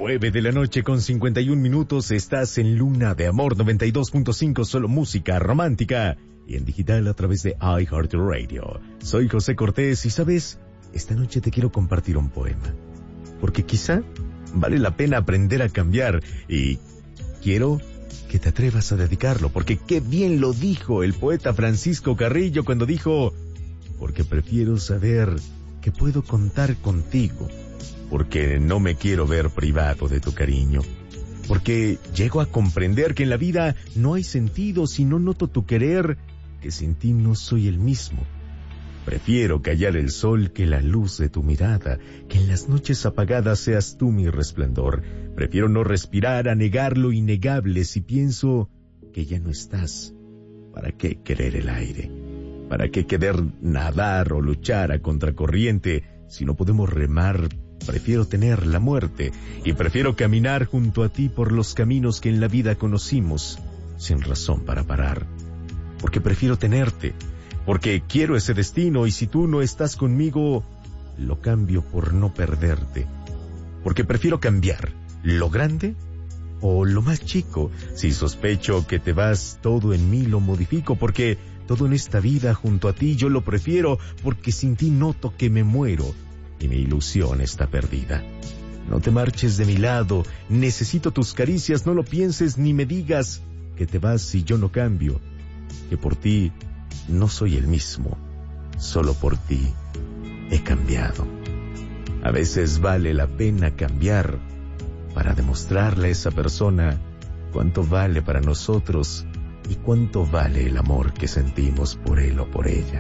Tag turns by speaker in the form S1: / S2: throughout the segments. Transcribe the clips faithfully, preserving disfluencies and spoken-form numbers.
S1: nueve de la noche con cincuenta y un minutos, estás en Luna de Amor noventa y dos punto cinco, solo música romántica y en digital a través de iHeartRadio. Soy José Cortés y sabes, esta noche te quiero compartir un poema, porque quizá vale la pena aprender a cambiar y quiero que te atrevas a dedicarlo, porque qué bien lo dijo el poeta Francisco Carrillo cuando dijo: porque prefiero saber que puedo contar contigo, porque no me quiero ver privado de tu cariño, porque llego a comprender que en la vida no hay sentido si no noto tu querer, que sin ti no soy el mismo. Prefiero callar el sol que la luz de tu mirada, que en las noches apagadas seas tú mi resplandor. Prefiero no respirar a negar lo innegable si pienso que ya no estás. ¿Para qué querer el aire? ¿Para qué querer nadar o luchar a contracorriente si no podemos remar? Prefiero tener la muerte y prefiero caminar junto a ti por los caminos que en la vida conocimos, sin razón para parar. Porque prefiero tenerte, porque quiero ese destino y si tú no estás conmigo, lo cambio por no perderte. Porque prefiero cambiar lo grande o lo más chico. Si sospecho que te vas, todo en mí lo modifico, porque todo en esta vida junto a ti yo lo prefiero, porque sin ti noto que me muero y mi ilusión está perdida. No te marches de mi lado, necesito tus caricias, no lo pienses ni me digas que te vas si yo no cambio, que por ti no soy el mismo, solo por ti he cambiado. A veces vale la pena cambiar para demostrarle a esa persona cuánto vale para nosotros y cuánto vale el amor que sentimos por él o por ella.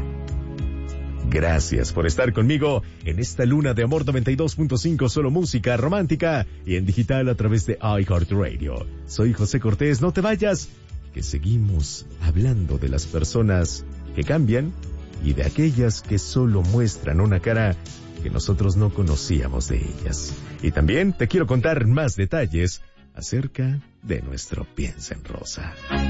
S1: Gracias por estar conmigo en esta Luna de Amor noventa y dos punto cinco, solo música romántica y en digital a través de iHeartRadio. Soy José Cortés, no te vayas, que seguimos hablando de las personas que cambian y de aquellas que solo muestran una cara que nosotros no conocíamos de ellas. Y también te quiero contar más detalles acerca de nuestro Piensa en Rosa.